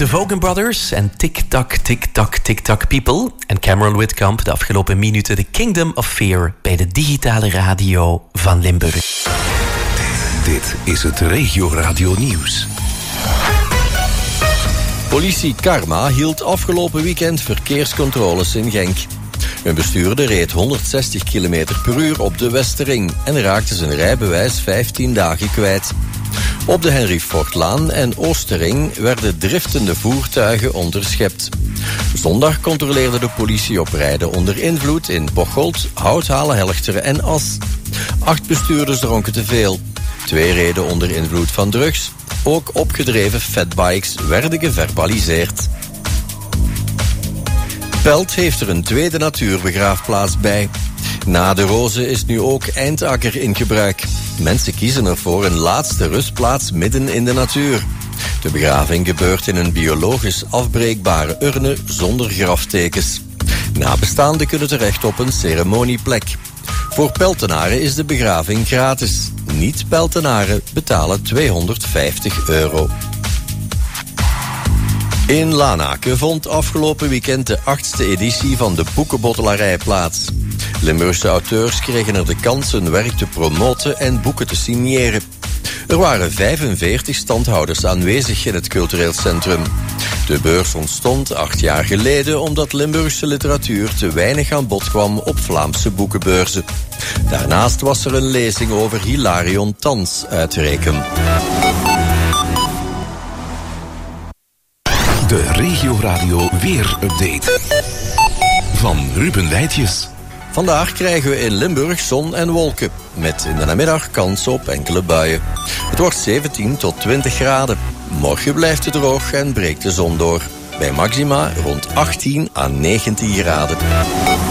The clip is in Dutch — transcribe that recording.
De Vogan Brothers en Tick-Tack, Tick-Tack, Tick-Tack People. En Cameron Whitcomb de afgelopen minuten The Kingdom of Fear bij de digitale radio van Limburg. Dit is het Regio Radio Nieuws. Politie Karma hield afgelopen weekend verkeerscontroles in Genk. Een bestuurder reed 160 km per uur op de Westerring en raakte zijn rijbewijs 15 dagen kwijt. Op de Henry Fortlaan en Oosterring werden driftende voertuigen onderschept. Zondag controleerde de politie op rijden onder invloed in Bocholt, Houthalen, Helchteren en As. 8 bestuurders dronken te veel. 2 reden onder invloed van drugs. Ook opgedreven fatbikes werden geverbaliseerd. Pelt heeft er een tweede natuurbegraafplaats bij. Na de Roze is nu ook Eindakker in gebruik. Mensen kiezen ervoor een laatste rustplaats midden in de natuur. De begraving gebeurt in een biologisch afbreekbare urne zonder graftekens. Nabestaanden kunnen terecht op een ceremonieplek. Voor Peltenaren is de begraving gratis. Niet-Peltenaren betalen €250. In Lanaken vond afgelopen weekend de 8e editie van de Boekenbottelarij plaats. Limburgse auteurs kregen er de kans hun werk te promoten en boeken te signeren. Er waren 45 standhouders aanwezig in het cultureel centrum. De beurs ontstond 8 jaar geleden omdat Limburgse literatuur te weinig aan bod kwam op Vlaamse boekenbeurzen. Daarnaast was er een lezing over Hilarion Thans uit Rekem. De Regio Radio Weer-update van Ruben Wijtjes. Vandaag krijgen we in Limburg zon en wolken, met in de namiddag kans op enkele buien. Het wordt 17 tot 20 graden. Morgen blijft het droog en breekt de zon door. Bij maxima rond 18 à 19 graden.